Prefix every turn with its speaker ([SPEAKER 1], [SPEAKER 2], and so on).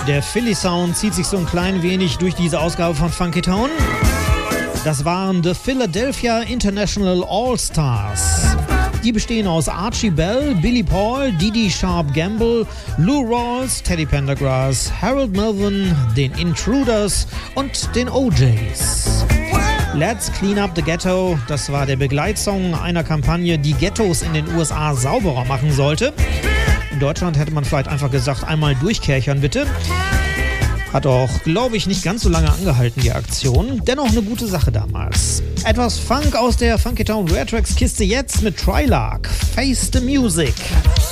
[SPEAKER 1] Der Philly Sound zieht sich so ein klein wenig durch diese Ausgabe von Funky Town. Das waren The Philadelphia International All-Stars. Die bestehen aus Archie Bell, Billy Paul, Didi Sharp Gamble, Lou Rawls, Teddy Pendergrass, Harold Melvin, den Intruders und den OJs. Let's Clean Up the Ghetto, das war der Begleitsong einer Kampagne, die Ghettos in den USA sauberer machen sollte. In Deutschland hätte man vielleicht einfach gesagt, einmal durchkerchern bitte. Hat auch, glaube ich, nicht ganz so lange angehalten, die Aktion. Dennoch eine gute Sache damals. Etwas Funk aus der Funky Town Rare Tracks Kiste jetzt mit Trilark. Face the Music.